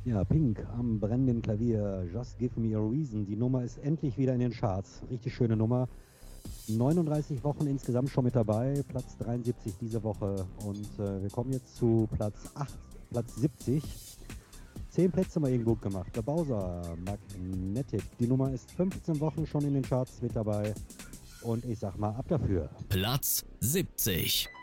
Ja, Pink am brennenden Klavier, Just Give Me a Reason. Die Nummer ist endlich wieder in den Charts. Richtig schöne Nummer. 39 Wochen insgesamt schon mit dabei, Platz 73 diese Woche. Und wir kommen jetzt zu Platz 8, Platz 70. 10 Plätze haben wir eben gut gemacht. Der Bowser, Magnetic. Die Nummer ist 15 Wochen schon in den Charts mit dabei. Und ich sag mal, ab dafür. Platz 70.